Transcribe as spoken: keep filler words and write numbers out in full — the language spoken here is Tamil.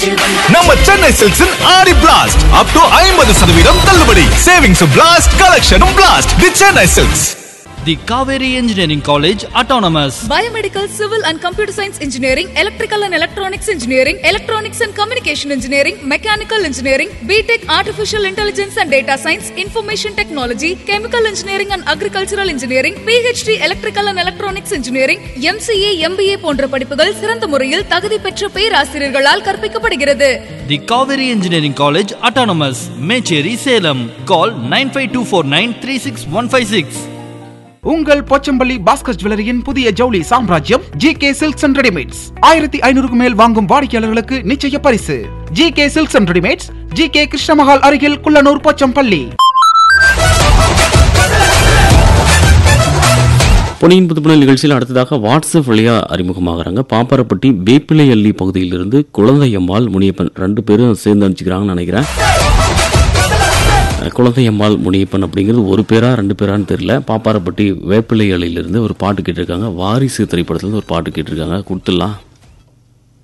நம்ம சென்னை சில்க்ஸின் ஆடி பிளாஸ்ட் அப் டு ஐம்பது சதவீதம் தள்ளுபடி. Savings blast, கலெக்ஷனும் blast. The Chennai silks. The Kaveri Engineering College Autonomous. Biomedical, Civil and Computer Science Engineering, Electrical and Electronics Engineering, Electronics and Communication Engineering, Mechanical Engineering, B Tech Artificial Intelligence and Data Science, Information Technology, Chemical Engineering and Agricultural Engineering, P H D Electrical and Electronics Engineering, M C A, M B A போன்ற படிப்புகள் சிறந்த முறையில் தகுதி பெற்ற பேராசிரியர்களால் கற்பிக்கப்படுகிறது. The Kaveri Engineering College Autonomous, Mecheri, Salem. Call nine five two four nine three six one five six. உங்கள் போச்சம்பள்ளி பாஸ்கர் ஜுவல்லரியின் புதிய ஜவுளி சாம்ராஜ்யம் G K silks and readymades. ஆயிரத்தி ஐநூறுக்கு மேல் வாங்கும் வாடிக்கையாளர்களுக்கு நிச்சய பரிசு. G K silks and readymades, G K Krishna Mahal அருகில் குள்ளனூர், போச்சம்பள்ளி. பொன்னியின் புதுப்புணல் நிகழ்ச்சியில் அடுத்ததாக வாட்ஸ்அப் வழியா அறிமுகமாகறாங்க. பாப்பாரப்பட்டி வேப்பிலை அள்ளி பகுதியிலிருந்து குழந்தையம்மாள், முனியப்பன் ரெண்டு பேரும் சேர்ந்து அனுப்பிச்சுக்கிறாங்கன்னு நினைக்கிறேன். குழந்தையம்மாள், முனியப்பன் அப்படிங்கிறது ஒரு பேரா ரெண்டு பேரான்னு தெரியல. பாப்பாரப்பட்டி வேப்பிலை அள்ளியிலிருந்து ஒரு பாட்டு கேட்டிருக்காங்க. வாரிசு திரைப்படத்துல ஒரு பாட்டு கேட்டிருக்காங்க. கொடுத்துடலாம்.